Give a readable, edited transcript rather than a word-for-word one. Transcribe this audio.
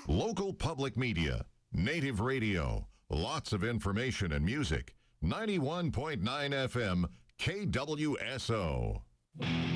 Local public media, native radio, lots of information and music. 91.9 FM, KWSO.